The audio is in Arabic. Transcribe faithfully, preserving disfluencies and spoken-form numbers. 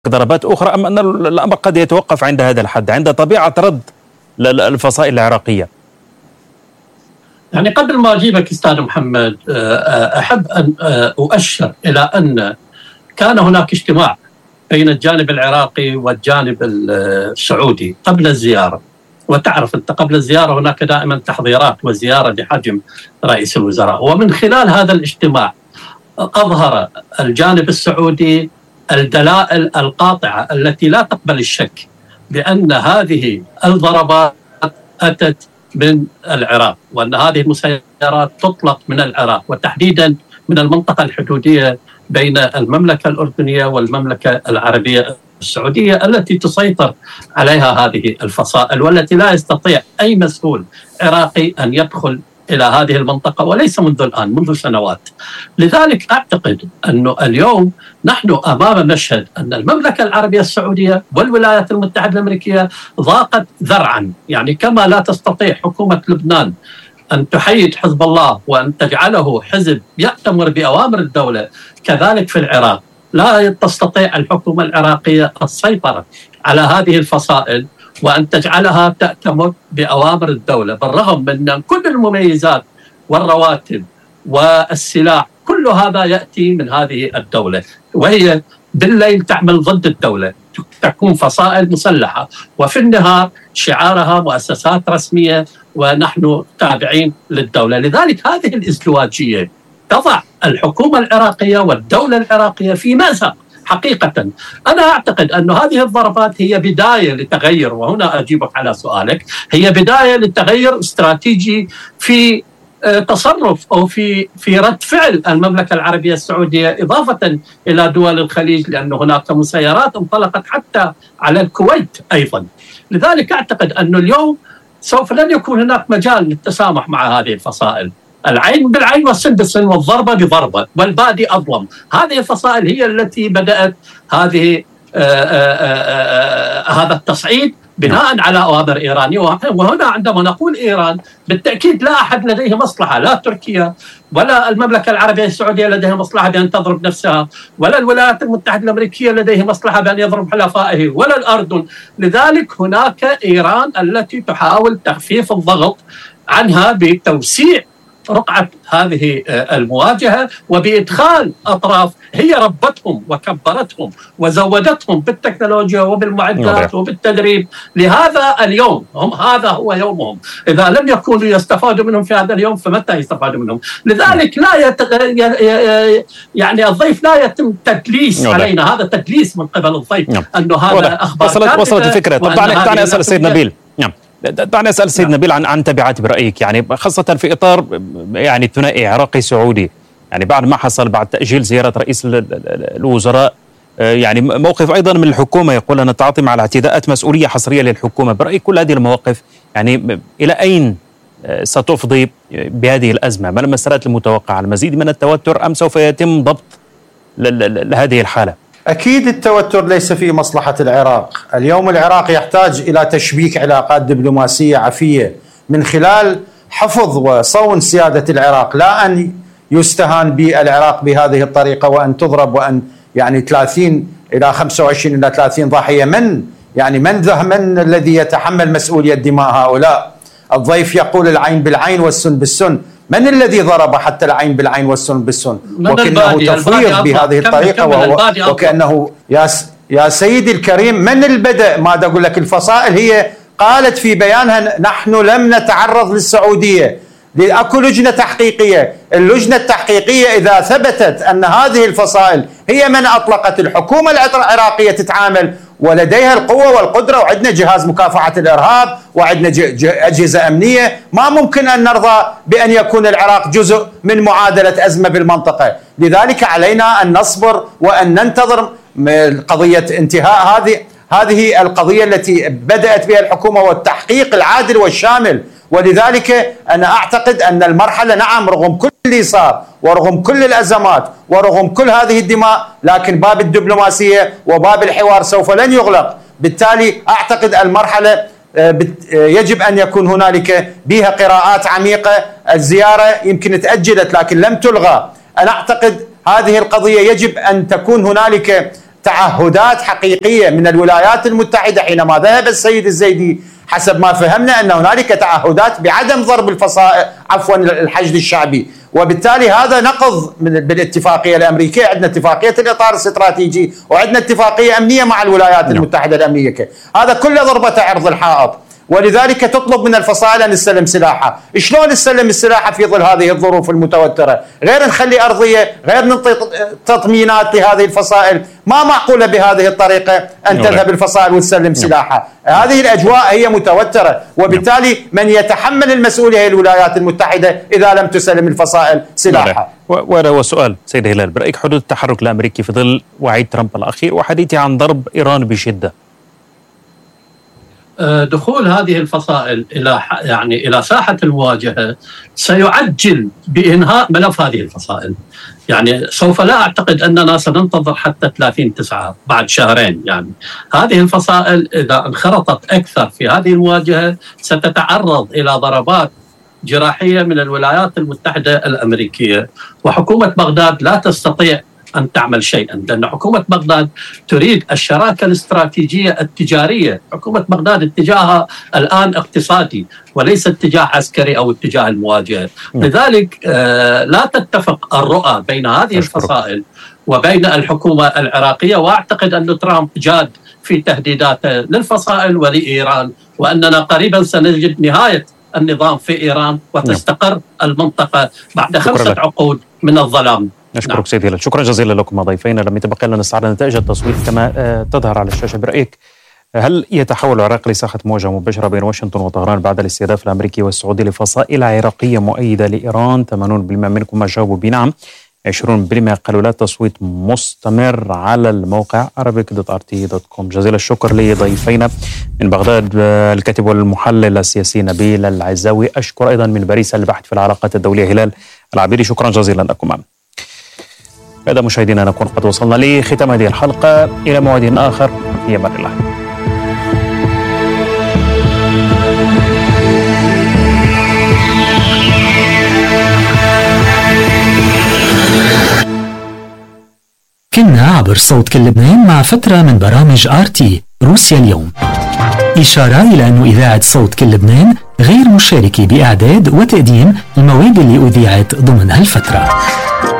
ضربات أخرى، أم أن الأمر قد يتوقف عند هذا الحد عند طبيعة رد الفصائل العراقية؟ يعني قبل ما أجيبك أستاذ محمد، أحب أن أؤشر إلى أن كان هناك اجتماع بين الجانب العراقي والجانب السعودي قبل الزيارة، وتعرف أنت قبل الزيارة هناك دائما تحضيرات وزيارة بحجم رئيس الوزراء، ومن خلال هذا الاجتماع أظهر الجانب السعودي الدلائل القاطعة التي لا تقبل الشك بأن هذه الضربات أتت من العراق، وأن هذه المسيرات تطلق من العراق، وتحديدا من المنطقة الحدودية بين المملكة الأردنية والمملكة العربية السعودية التي تسيطر عليها هذه الفصائل، والتي لا يستطيع أي مسؤول عراقي أن يدخل إلى هذه المنطقة، وليس منذ الآن، منذ سنوات. لذلك أعتقد أنه اليوم نحن أمام مشهد أن المملكة العربية السعودية والولايات المتحدة الأمريكية ضاقت ذرعا، يعني كما لا تستطيع حكومة لبنان أن تحيد حزب الله وأن تجعله حزب يأتمر بأوامر الدولة، كذلك في العراق لا تستطيع الحكومة العراقية السيطرة على هذه الفصائل وأن تجعلها تأتمر بأوامر الدولة، بالرغم من كل المميزات والرواتب والسلاح كل هذا يأتي من هذه الدولة، وهي بالليل تعمل ضد الدولة، تكون فصائل مسلحة، وفي النهار شعارها مؤسسات رسمية ونحن تابعين للدولة. لذلك هذه الازدواجية تضع الحكومة العراقية والدولة العراقية في مأزق حقيقة. أنا أعتقد أن هذه الضربات هي بداية لتغير، وهنا أجيبك على سؤالك، هي بداية لتغير استراتيجي في تصرف أو في في رد فعل المملكة العربية السعودية إضافة إلى دول الخليج، لأن هناك مسيرات انطلقت حتى على الكويت أيضا. لذلك أعتقد أن اليوم سوف لن يكون هناك مجال للتسامح مع هذه الفصائل، العين بالعين والسن بالسن والضربة بضربة والبادي أظلم. هذه الفصائل هي التي بدأت هذه آآ آآ هذا التصعيد بناء على أوامر إيرانية. وهنا عندما نقول إيران بالتأكيد لا أحد لديه مصلحة، لا تركيا ولا المملكة العربية السعودية لديها مصلحة بأن تضرب نفسها، ولا الولايات المتحدة الأمريكية لديه مصلحة بأن يضرب حلفائه، ولا الأردن. لذلك هناك إيران التي تحاول تخفيف الضغط عنها بتوسيع رقعة هذه المواجهة وبإدخال أطراف هي ربتهم وكبرتهم وزودتهم بالتكنولوجيا وبالمعدات وبالتدريب. لهذا اليوم هم هذا هو يومهم، إذا لم يكونوا يستفادوا منهم في هذا اليوم فمتى يستفادوا منهم؟ لذلك لا يت... يعني الضيف لا يتم تدليس علينا، هذا تدليس من قبل الضيف أنه هذا أخبار وصلت وصلت الفكرة. طب دعني أسأل السيد نبيل، نعم دعني أسأل السيد نعم. نبيل عن عن تبعات برأيك، يعني خاصة في إطار يعني ثنائي عراقي سعودي، يعني بعد ما حصل بعد تأجيل زيارة رئيس الوزراء، يعني موقف أيضا من الحكومة يقول أن التعاطي مع الاعتداءات مسؤولية حصرية للحكومة. برأيك كل هذه المواقف يعني إلى أين ستفضي بهذه الأزمة؟ ما المسارات المتوقعة؟ المزيد من التوتر أم سوف يتم ضبط لهذه الحالة؟ أكيد التوتر ليس في مصلحة العراق. اليوم العراق يحتاج إلى تشبيك علاقات دبلوماسية عفية من خلال حفظ وصون سيادة العراق، لا أن يستهان بالعراق بهذه الطريقة وأن تضرب وأن يعني ثلاثين إلى خمسة وعشرين إلى ثلاثين ضحية. من يعني من ذا من الذي يتحمل مسؤولية دماء هؤلاء؟ الضيف يقول العين بالعين والسن بالسن، من الذي ضرب حتى العين بالعين والسن بالسن؟ وكأنه تفويض بهذه الطريقة، وهو وكأنه يا يا سيدي الكريم من البدء؟ ما أقول لك الفصائل هي قالت في بيانها نحن لم نتعرض للسعودية، لأكو لجنة تحقيقية. اللجنة التحقيقية إذا ثبتت أن هذه الفصائل هي من أطلقت، الحكومة العراقية تتعامل ولديها القوة والقدرة، وعندنا جهاز مكافحة الإرهاب وعندنا أجهزة أمنية، ما ممكن أن نرضى بأن يكون العراق جزء من معادلة أزمة بالمنطقة. لذلك علينا أن نصبر وأن ننتظر قضية انتهاء هذه هذه القضية التي بدأت بها الحكومة والتحقيق العادل والشامل. ولذلك أنا أعتقد أن المرحلة نعم رغم كل اللي صار ورغم كل الأزمات ورغم كل هذه الدماء، لكن باب الدبلوماسية وباب الحوار سوف لن يغلق. بالتالي أعتقد المرحلة يجب أن يكون هنالك بها قراءات عميقة. الزيارة يمكن تأجلت لكن لم تلغى. أنا أعتقد هذه القضية يجب أن تكون هنالك تعهدات حقيقية من الولايات المتحدة حينما ذهب السيد الزيدي، حسب ما فهمنا أن هنالك تعهدات بعدم ضرب الفصائل عفوا الحشد الشعبي، وبالتالي هذا نقض بالاتفاقية الأمريكية. عندنا اتفاقية الإطار الاستراتيجي وعندنا اتفاقية أمنية مع الولايات نعم. المتحدة الأمريكية، هذا كله ضربة عرض الحائط، ولذلك تطلب من الفصائل أن تسلم سلاحها. شلون تسلم السلاح في ظل هذه الظروف المتوترة؟ غير نخلي أرضية، غير نعطي تطمينات لهذه الفصائل، ما معقولة بهذه الطريقة أن تذهب الفصائل وتسلم سلاحها. هذه الأجواء هي متوترة، وبالتالي من يتحمل المسؤولية هي الولايات المتحدة إذا لم تسلم الفصائل سلاحها. وهذا هو السؤال سيد هلال، برأيك حدود التحرك الأمريكي في ظل وعيد ترامب الأخير وحديثه عن ضرب إيران بشدة؟ دخول هذه الفصائل إلى يعني إلى ساحة المواجهة سيعجل بإنهاء ملف هذه الفصائل. يعني سوف لا أعتقد أننا سننتظر حتى ثلاثين تسعة بعد شهرين. يعني هذه الفصائل إذا انخرطت أكثر في هذه المواجهة ستتعرض إلى ضربات جراحية من الولايات المتحدة الأمريكية، وحكومة بغداد لا تستطيع أن تعمل شيئا، لأن حكومة بغداد تريد الشراكة الاستراتيجية التجارية. حكومة بغداد اتجاهها الآن اقتصادي وليس اتجاه عسكري أو اتجاه المواجهة. لذلك آه لا تتفق الرؤى بين هذه الفصائل وبين الحكومة العراقية، وأعتقد أن ترامب جاد في تهديداته للفصائل ولإيران، وأننا قريبا سنجد نهاية النظام في إيران وتستقر المنطقة بعد خمسة عقود من الظلام. نشكرك نعم. سيدي هلال، شكرا جزيلا لكم ضيفينا. لم يتبقى لنا نستعرض نتائج التصويت كما آه تظهر على الشاشة. برأيك هل يتحول العراق لساحة مواجهة مباشرة بين واشنطن وطهران بعد الاستهداف الأمريكي والسعودي لفصائل عراقية مؤيدة لإيران؟ ثمانين بالمئة منكم ما جاوبوا بنعم، عشرين بالمئة قالوا لا. تصويت مستمر على الموقع arabic دوت آر تي دوت كوم. جزيل الشكر لضيفينا من بغداد الكاتب والمحلل السياسي نبيل العزاوي، أشكر أيضا من باريس الباحث في العلاقات الدولية هلال العبيدي، شكرا جزيلا لكم. هذا مشاهدينا نكون قد وصلنا لختام هذه الحلقة، إلى موعد آخر في أمان الله. كنا عبر صوت كل لبنان مع فترة من برامج آر تي روسيا اليوم. إشارة إلى أن إذاعة صوت كل لبنان غير مشاركة بإعداد وتقديم المواد اللي أذيعت ضمن هالفترة.